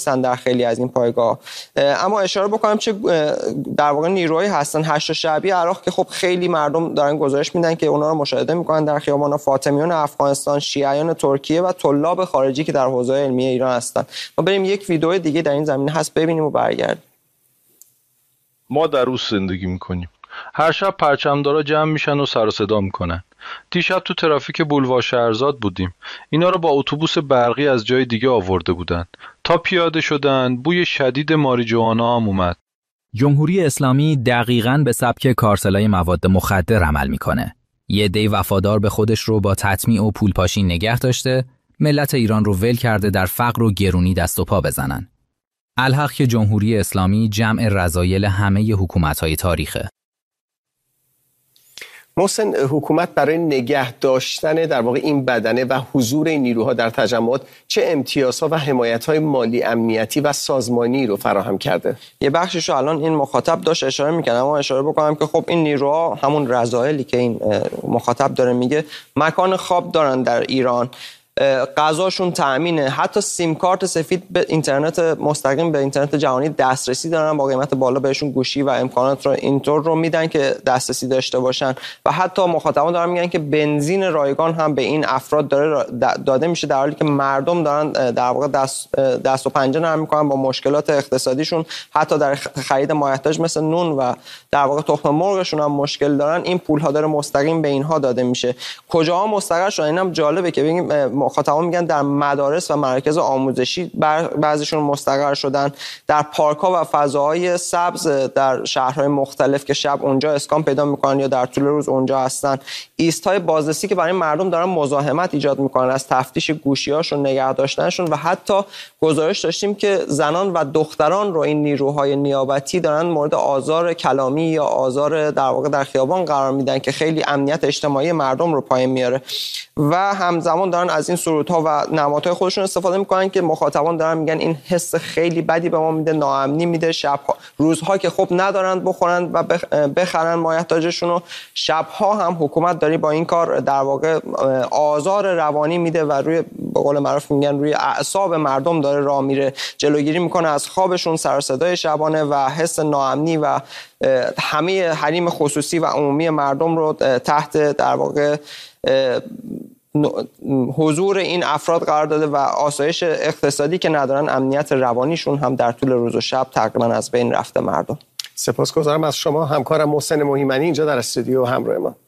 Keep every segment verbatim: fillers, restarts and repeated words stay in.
نیستن در خیلی از این پایگاه. اما اشاره بکنم چه در واقع نیروهایی هستن. هشت شعبی عراق که خب خیلی مردم دارن گزارش میدن که اونا رو مشاهده میکنن در خیابان، فاطمیون افغانستان، شیعیان ترکیه و طلاب خارجی که در حوزه علمیه ایران هستن. ما بریم یک ویدیو دیگه در این زمینه هست ببینیم و برگردیم. ما در روز زندگی میکنیم. هر شب پرچمدارا جمع میشن و سر و صدا میکنن. دیشب تو ترافیک بولوار شهرزاد بودیم. اینا رو با اتوبوس برقی از جای دیگه آورده بودن. تا پیاده شدن بوی شدید ماریجوانا هم اومد. جمهوری اسلامی دقیقاً به سبک کارسلای مواد مخدر عمل میکنه. یه عده وفادار به خودش رو با تطمیع و پولپاشی نگه داشته، ملت ایران رو ول کرده در فقر و گرونی دست و پا بزنن. الحق که جمهوری اسلامی جمع رذایل همه حکومت‌های تاریخه. محسن، حکومت برای نگه داشتن در واقع این بدنه و حضور این نیروها در تجمعات چه امتیازها و حمایت‌های مالی، امنیتی و سازمانی رو فراهم کرده؟ یه بخشش رو الان این مخاطب داشت اشاره می‌کنه، اما اشاره بکنم که خب این نیروها همون رذایلی که این مخاطب داره میگه، مکان خواب دارن در ایران، غذاشون تامینه، حتی سیم کارت سفید به اینترنت مستقیم به اینترنت جهانی دسترسی دارن، با قیمت بالا بهشون گوشی و امکانات رو اینطور رو میدن که دسترسی داشته باشن و حتی مخاطبان دارن میگن که بنزین رایگان هم به این افراد داره داده میشه، در حالی که مردم دارن در واقع دست دست و پنجه نرم میکنن با مشکلات اقتصادیشون، حتی در خرید مایحتاج مثل نون و در واقع تخم مرغشون هم مشکل دارن. این پول ها داره مستقیم به اینها داده میشه. کجاها مستقر شدن؟ اینم جالبه که ببینیم مخاطبان میگن در مدارس و مراکز آموزشی بعضیشون مستقر شدن، در پارک ها و فضاهای سبز در شهرهای مختلف که شب اونجا اسکان پیدا میکنن یا در طول روز اونجا هستن. ایست‌های بازرسی که برای مردم دارن مزاحمت ایجاد میکنن، از تفتیش گوشی‌هاشون، نگه داشتنشون و حتی گزارش داشتیم که زنان و دختران رو این نیروهای نیابتی دارن مورد آزار کلامی یا آزار در واقع در خیابان قرار میدن که خیلی امنیت اجتماعی مردم رو پایین میاره و همزمان دارن از این سرودها و نمادهای خودشون استفاده میکنن که مخاطبان دارن میگن این حس خیلی بدی به ما میده، ناامنی میده. شبها روزها که خب ندارن بخورن و بخرن مایحتاجشون رو، شبها هم حکومت داری با این کار در واقع آزار روانی میده و روی به قول معروف میگن روی اعصاب مردم داره راه میره، جلوگیری میکنه از خوابشون، سر و صدای شبانه و حس ناامنی و همه حریم خصوصی و عمومی مردم رو تحت در واقع حضور این افراد قرار داده و آسایش اقتصادی که ندارن، امنیت روانیشون هم در طول روز و شب تقریبا از بین رفته مردم. سپاسگزارم از شما. همکارم محسن مهیمنی اینجا در استودیو همراه ما.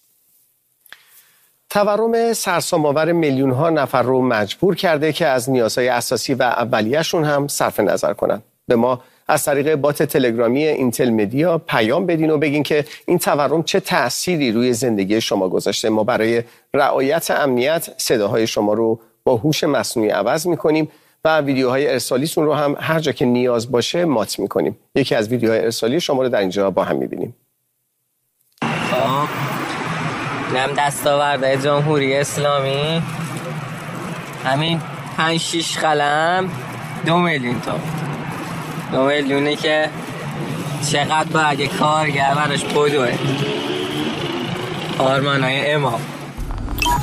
تورم سرسام‌آور میلیون ها نفر رو مجبور کرده که از نیازهای اساسی و اولیه‌شون هم صرف نظر کنن. به ما از طریق بات تلگرامی اینتل مدیا پیام بدین و بگین که این تورم چه تأثیری روی زندگی شما گذاشته. ما برای رعایت امنیت صداهای شما رو با هوش مصنوعی عوض می‌کنیم و ویدیوهای ارسالیتون رو هم هر جا که نیاز باشه مات می‌کنیم. یکی از ویدیوهای ارسالی شما رو در اینجا با هم می‌بینیم. خب نم دستاورد جمهوری اسلامی همین پنج شش قلم دو میلیون تا دو میلیونه که چقدر باید یک کارگر براش بدوه. آرمانای امام